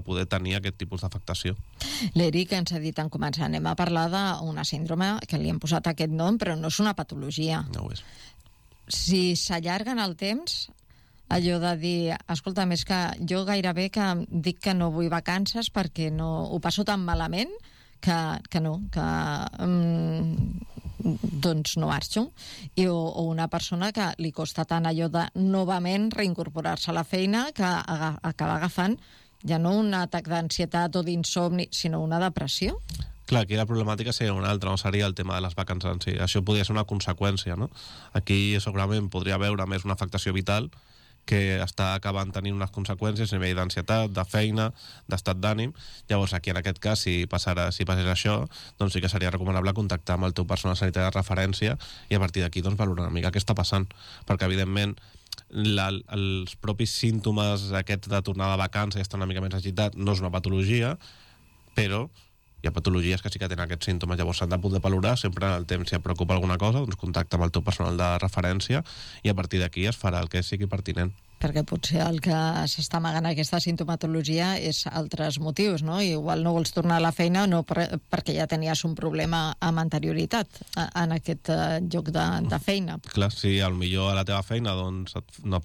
poder tenir aquest tipus d'afectació. L'Eric ens ha dit en començar, anem a parlar d'una síndrome que li hem posat aquest nom, però no és una patologia. No ho és. Si s'allarga en el temps, allò de dir, escolta, més que jo gairebé que dic que no vull vacances perquè no ho passo tan malament que no, que doncs no marxo. O una persona que li costa tant allò de novament reincorporar-se a la feina que acaba agafant ja no un atac d'ansietat o d'insomni, sinó una depressió. Clar, aquí la problemàtica seria una altra, no seria el tema de les vacances en si. Això podria ser una conseqüència, no? Aquí segurament podria haver més una afectació vital que està acabant tenint unes conseqüències a nivell d'ansietat, de feina, d'estat d'ànim. Llavors, aquí en aquest cas, si passés això, doncs sí que seria recomanable contactar amb el teu personal sanitari de referència i a partir d'aquí doncs, valorar una mica què està passant. Perquè, evidentment, els propis símptomes aquests de tornar de vacances i estar una mica més agitat no és una patologia, però hi ha patologies que sí que tenen aquests símptomes, llavors s'han de poder valorar sempre en el temps. Si et preocupa alguna cosa, doncs contacta amb el teu personal de referència i a partir d'aquí es farà el que sigui pertinent. Perquè potser el que s'està amagant aquesta sintomatologia és altres motius, no? Igual no vols tornar a la feina no perquè ja tenies un problema amb anterioritat en aquest lloc de feina. Clar, si potser a la teva feina doncs no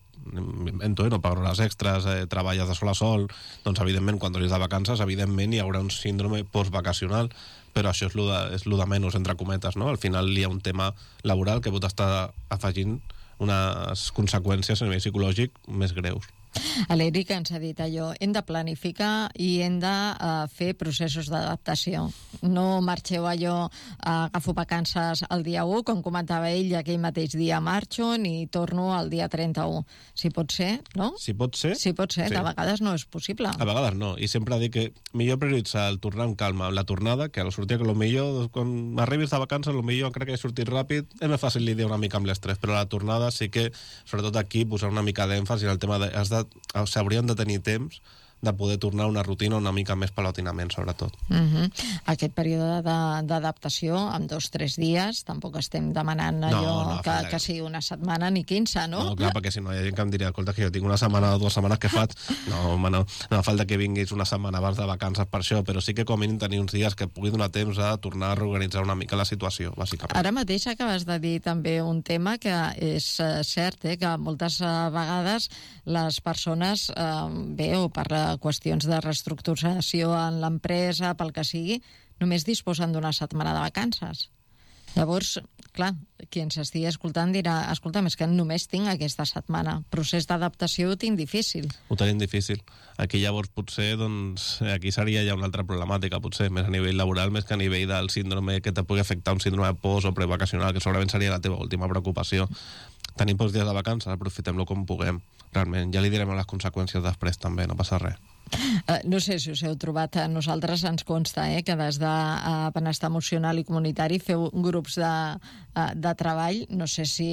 pagues hores extres, treballes de sol a sol, doncs evidentment quan tornis de vacances evidentment hi haurà un síndrome postvacacional, però això és lo de menys, entre cometes, no? Al final hi ha un tema laboral que pot estar afegint unes conseqüències a nivell psicològic més greus. L'Eric ens ha dit allò, hem de planificar i hem de fer processos d'adaptació. No marxeu allò, agafo vacances el dia 1, com comentava ell, aquell mateix dia marxo, ni torno el dia 31. Si pot ser, no? Si pot ser. Si pot ser, sí. De vegades no és possible. A vegades no, i sempre dic que millor prioritzar el tornar amb calma amb la tornada, que a la sortida, que potser quan arribis de vacances, potser crec que he sortit ràpid, és més fàcil lidiar una mica amb l'estrès, però a la tornada sí que, sobretot aquí, posar una mica d'èmfasi en el tema de s'haurien de tenir temps de poder tornar a una rutina una mica més paulatinament, sobretot. Aquest període d'adaptació, amb 2-3 dies, tampoc estem demanant allò que sigui una setmana ni 15, no? No, clar, perquè si no hi ha gent que em diria, escolta, que jo tinc una setmana o 2 setmanes que faig. No, home, no fa falta que vinguis una setmana abans de vacances per això, però sí que com a mínim tenir uns dies que pugui donar temps a tornar a reorganitzar una mica la situació, bàsicament. Ara mateix acabes de dir també un tema que és cert, que moltes vegades les persones, o per qüestions de reestructuració en l'empresa, pel que sigui, només disposen d'una setmana de vacances. Llavors, clar, qui ens estigui escoltant dirà, escolta, és que només tinc aquesta setmana. Procés d'adaptació ho tinc difícil. Ho tenim difícil. Aquí llavors potser, doncs, aquí seria ja una altra problemàtica, potser, més a nivell laboral, més que a nivell del síndrome que te pugui afectar, un síndrome de post o prevacacional, que segurament seria la teva última preocupació. Tenim pocs dies de vacances, aprofitem-lo com puguem. Realment, ja li direm les conseqüències després també, no passa res. No sé si us heu trobat, a nosaltres ens consta que des de Benestar Emocional i Comunitari feu grups de treball. No sé si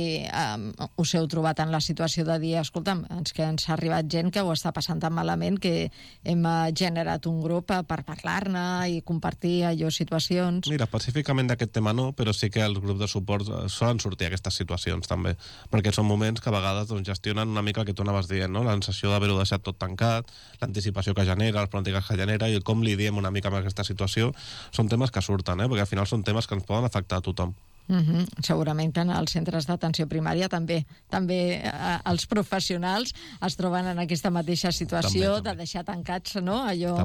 us heu trobat en la situació de dir, escolta'm, que ens ha arribat gent que ho està passant tan malament que hem generat un grup per parlar-ne i compartir allò situacions. Mira, específicament d'aquest tema no, però sí que els grups de suport solen sortir aquestes situacions també, perquè són moments que a vegades gestionen una mica el que tu anaves dient, no? La sensació d'haver-ho deixat tot tancat, l'anticipació que genera, les plàntiques que genera i com lidiem una mica amb aquesta situació, són temes que surten, perquè al final són temes que ens poden afectar a tothom. Segurament que en els centres d'atenció primària també els professionals es troben en aquesta mateixa situació també. De deixar tancats, no? Allò,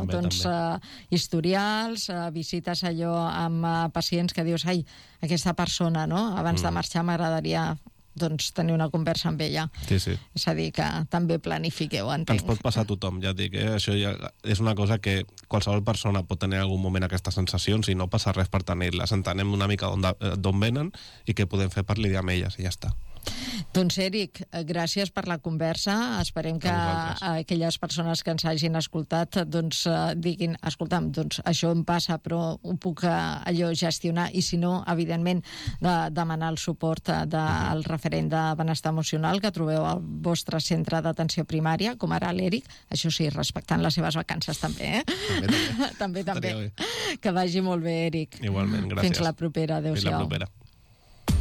historials, visites allò amb pacients que dius, aquesta persona, no? Abans de marxar m'agradaria tenir una conversa amb ella. Sí. És a dir, que també planifiqueu, entenc. Ens pot passar a tothom, ja et dic, això ja és una cosa que qualsevol persona pot tenir en algun moment aquestes sensacions i no passa res per tenir-les. Entenem una mica d'on venen i què podem fer per lidiar amb elles i ja està. Doncs Eric, gràcies per la conversa. Esperem que aquelles persones que ens hagin escoltat diguin, escolta'm, això em passa però ho puc allò gestionar i si no, evidentment, demanar el suport del referent de benestar emocional que trobeu al vostre centre d'atenció primària, com ara l'Eric, això sí, respectant les seves vacances també, També. Que vagi molt bé, Eric. Igualment, gràcies. Fins la propera, adéu-siau. Fins la propera.